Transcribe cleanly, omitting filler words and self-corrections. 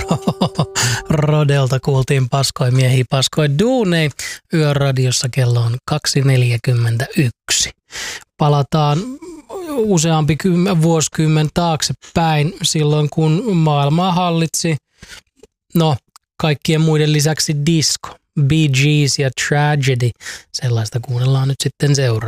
Rodelta kuultiin paskoi miehiä, paskoi duunei. Yöradiossa kello on 2.41. Palataan useampi vuosikymmen taaksepäin silloin, kun maailmaa hallitsi, kaikkien muiden lisäksi disco. Bee Gees ja Tragedy. Sellaista kuunnellaan nyt sitten seuraavaksi.